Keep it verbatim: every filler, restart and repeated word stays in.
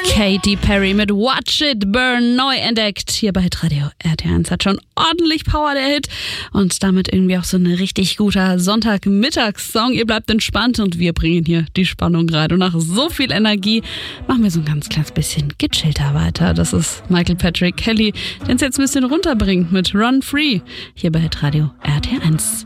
Katy Perry mit Watch It Burn, neu entdeckt hier bei Hitradio R T eins. Hat schon ordentlich Power, der Hit. Und damit irgendwie auch so ein richtig guter Sonntagmittagssong. Ihr bleibt entspannt und wir bringen hier die Spannung rein. Und nach so viel Energie machen wir so ein ganz kleines bisschen gechillter weiter. Das ist Michael Patrick Kelly, der uns jetzt ein bisschen runterbringt mit Run Free hier bei Hitradio R T eins.